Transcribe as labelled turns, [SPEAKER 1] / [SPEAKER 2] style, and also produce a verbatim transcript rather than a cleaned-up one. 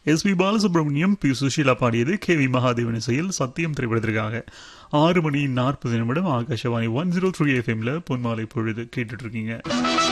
[SPEAKER 1] S B Balasubramaniam B Sushila பாடியது K V Mahadevan இசையில் சத்தியம் திரைப்படத்திற்காக. ஆறு மணி நாற்பது நிமிடம் ஆகாஷவாணி ஒன் ஜீரோ த்ரீ எஃப்எம்ல பொன்மாலை பொழுது கேட்டுட்டு இருக்கீங்க.